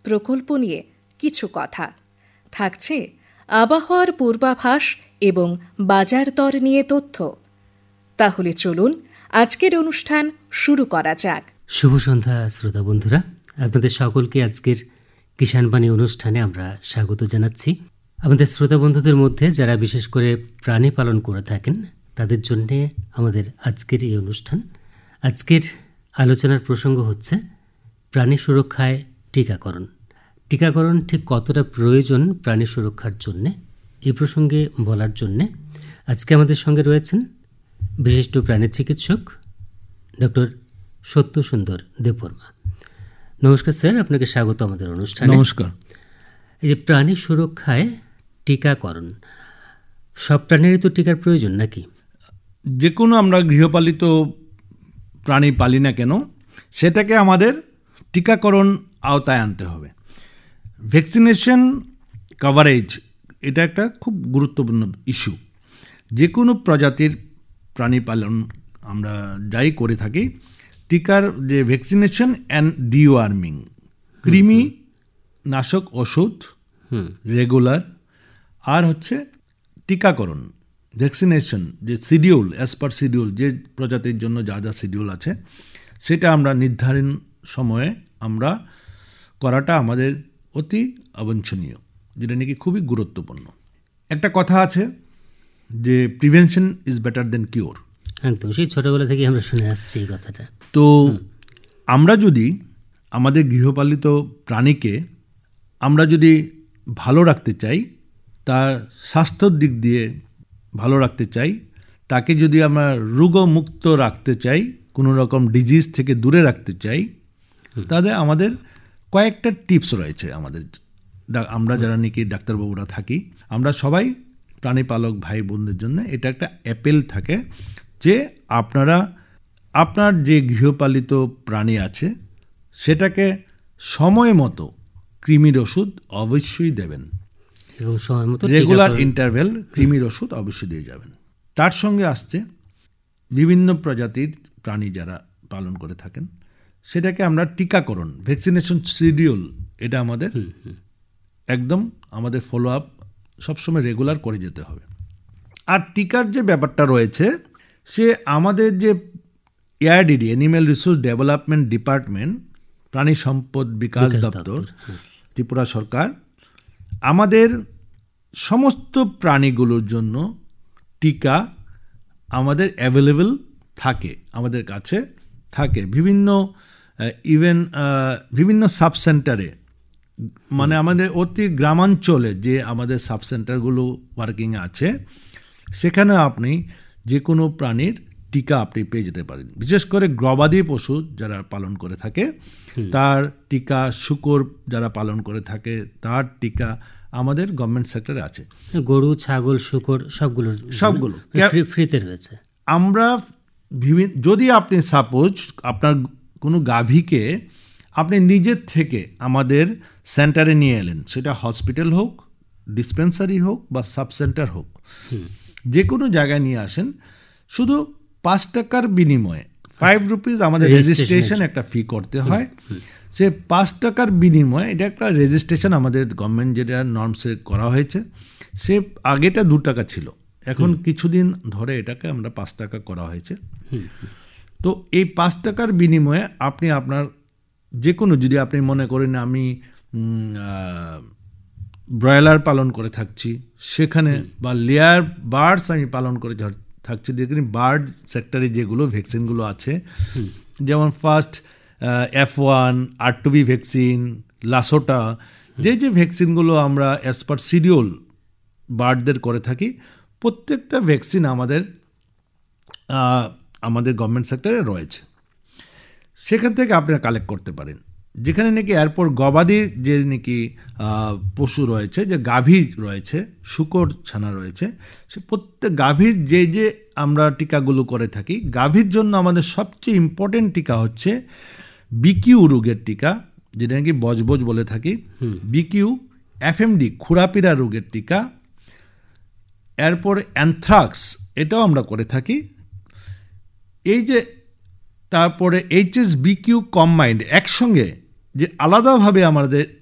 প্রকল্প নিয়ে কিছু কথা থাকছে, আবহাওয়ার পূর্বাভাস এবং বাজার দর নিয়ে তথ্য। তাহলে চলুন আজকের অনুষ্ঠান শুরু করা যাক। শুভ সন্ধ্যা শ্রোতা বন্ধুরা, আপনাদের সকলকে আজকের কিষাণ বাণী অনুষ্ঠানে আমরা স্বাগত জানাচ্ছি। আমাদের শ্রোতা বন্ধুদের মধ্যে যারা বিশেষ করে প্রাণী পালন করে থাকেন তাদের জন্যে আমাদের আজকের এই অনুষ্ঠান। আজকের আলোচনার প্রসঙ্গ হচ্ছে প্রাণী সুরক্ষায় টিকাকরণ। টিকাকরণ ঠিক কতটা প্রয়োজন প্রাণী সুরক্ষার জন্যে, এই প্রসঙ্গে বলার জন্যে আজকে আমাদের সঙ্গে রয়েছেন বিশিষ্ট প্রাণী চিকিৎসক ডক্টর সত্যসুন্দর দেববর্মা। নমস্কার স্যার, আপনাকে স্বাগত আমাদের অনুষ্ঠানে। নমস্কার। এই যে প্রাণী সুরক্ষায় টিকাকরণ, সব প্রাণীরই তো টিকার প্রয়োজন নাকি? যে কোনো আমরা গৃহপালিত প্রাণী পালি না কেন, সেটাকে আমাদের টিকাকরণ আওতায় আনতে হবে। ভ্যাকসিনেশন কভারেজ এটা একটা খুব গুরুত্বপূর্ণ ইস্যু। যে কোনো প্রজাতির প্রাণী পালন আমরা যাই করে থাকি, টিকার যে ভ্যাকসিনেশন অ্যান্ড ডিওয়ার্মিং, কৃমি নাশক ওষুধ রেগুলার, আর হচ্ছে টিকাকরণ ভ্যাকসিনেশন যে শিডিউল, অ্যাজ পার শিডিউল, যে প্রজাতির জন্য যা যা শিডিউল আছে সেটা আমরা নির্ধারণ সময়ে আমরা করাটা আমাদের অতি অবাঞ্ছনীয়, যেটা নাকি খুবই গুরুত্বপূর্ণ। একটা কথা আছে যে prevention is better then cure. একদম, সেই ছোটোবেলা থেকে আমরা শুনে আসছি এই কথাটা। তো আমরা যদি আমাদের গৃহপালিত প্রাণীকে আমরা যদি ভালো রাখতে চাই, তার স্বাস্থ্যর দিক দিয়ে ভালো রাখতে চাই, তাকে যদি আমরা রোগমুক্ত রাখতে চাই, কোনো রকম ডিজিজ থেকে দূরে রাখতে চাই, তাহলে আমাদের কয়েকটা টিপস রয়েছে। আমরা যারা নাকি ডাক্তারবাবুরা থাকি, আমরা সবাই প্রাণী পালক ভাই বোনদের জন্য এটা একটা অ্যাপেল থাকে যে আপনারা আপনার যে গৃহপালিত প্রাণী আছে সেটাকে সময় মতো কৃমির ওষুধ অবশ্যই দেবেন, এবং সময় মতো রেগুলার ইন্টারভ্যাল কৃমির ওষুধ অবশ্যই দিয়ে যাবেন। তার সঙ্গে আসছে বিভিন্ন প্রজাতির প্রাণী যারা পালন করে থাকেন, সেটাকে আমরা টিকাকরণ ভ্যাকসিনেশন শিডিউল, এটা আমাদের একদম আমাদের ফলো আপ সবসময় রেগুলার করে যেতে হবে। আর টিকার যে ব্যাপারটা রয়েছে, সে আমাদের যে ARDD, animal resource development department, প্রাণী সম্পদ বিকাশ দপ্তর, ত্রিপুরা সরকার, আমাদের সমস্ত প্রাণীগুলোর জন্য টিকা আমাদের অ্যাভেলেবল থাকে, আমাদের কাছে থাকে। বিভিন্ন সাব সেন্টারে, মানে আমাদের অতি গ্রামাঞ্চলে যে আমাদের সাব সেন্টারগুলো ওয়ার্কিং আছে, সেখানে আপনি যে কোনো প্রাণীর টিকা আপনি পেয়ে যেতে পারেন। বিশেষ করে গবাদি পশু যারা পালন করে থাকে তার টিকা, শূকর যারা পালন করে থাকে তার টিকা আমাদের গভর্নমেন্ট সেক্টরে আছে। গরু, ছাগল, শূকর সবগুলো ফ্রিতে রয়েছে। আমরা যদি আপনি সাপোজ আপনার কোনো গাভীকে আপনি নিজের থেকে আমাদের সেন্টারে নিয়ে এলেন, সেটা হসপিটাল হোক, ডিসপেন্সারি হোক বা সাব সেন্টার হোক, যে কোনো জায়গায় নিয়ে আসেন, শুধু 5 টাকার বিনিময়ে 5 রুপিস আমাদের রেজিস্ট্রেশন একটা ফি করতে হয়। সে 5 টাকার বিনিময়ে এটা একটা রেজিস্ট্রেশন আমাদের গভর্নমেন্ট যেটা নর্মসে করা হয়েছে, সে আগেটা 2 টাকা ছিল, এখন কিছুদিন ধরে এটাকে আমরা 5 টাকা করা হয়েছে। তো এই 5 টাকার বিনিময়ে আপনি আপনার যে কোনো, যদি আপনি মনে করেন আমি ব্রয়লার পালন করে থাকছি সেখানে, বা লেয়ার বার্ডস আমি পালন করে থাকছি, দেখুন বার্ড সেক্টরে যেগুলো ভ্যাকসিনগুলো আছে, যেমন ফার্স্ট F1, R2B ভ্যাকসিন, লাসোটা, যে ভ্যাকসিনগুলো আমরা অ্যাজ পার শিডিউল বার্ডদের করে থাকি, প্রত্যেকটা ভ্যাকসিন আমাদের গভর্নমেন্ট সেক্টরে রয়েছে। সেখান থেকে আপনারা কালেক্ট করতে পারেন। যেখানে নাকি এরপর গবাদি যে নাকি পশু রয়েছে, যে গাভী রয়েছে, শূকর ছানা রয়েছে, সে প্রত্যেক গাভীর যে আমরা টিকাগুলো করে থাকি, গাভীর জন্য আমাদের সবচেয়ে ইম্পর্টেন্ট টিকা হচ্ছে বিকিউ রোগের টিকা, যেটা নাকি বজবজ বলে থাকি, বিকিউ, এফএমডি খুরাপিরা রোগের টিকা, এরপর অ্যানথ্রাক্স, এটাও আমরা করে থাকি। এই যে তারপরে HSBQ কম্বাইন্ড, একসঙ্গে যে আলাদাভাবে আমাদের